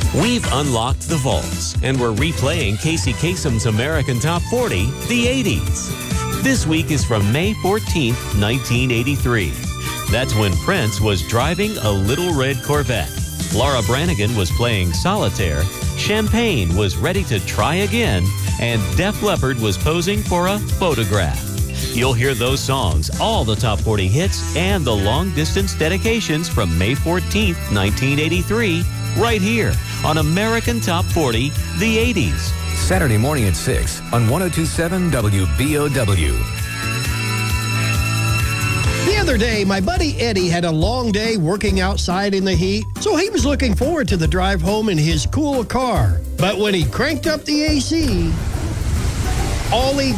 We've unlocked the vaults, and we're replaying Casey Kasem's American Top 40, the 80s. This week is from May 14th, 1983. That's when Prince was driving a little red Corvette. Laura Branigan was playing Solitaire. Champagne was ready to try again, and Def Leppard was posing for a photograph. You'll hear those songs, all the Top 40 hits, and the long-distance dedications from May 14th, 1983, right here on American Top 40, the 80s. Saturday morning at 6 on 102.7 WBOW. The other day, my buddy Eddie had a long day working outside in the heat, so he was looking forward to the drive home in his cool car. But when he cranked up the AC, all he